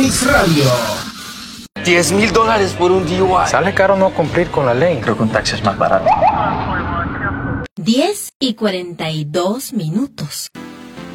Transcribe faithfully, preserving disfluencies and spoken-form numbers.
Fénix Radio. diez mil dólares por un D U I. Sale caro no cumplir con la ley. Creo que un taxi es más barato. diez y cuarenta y dos minutos.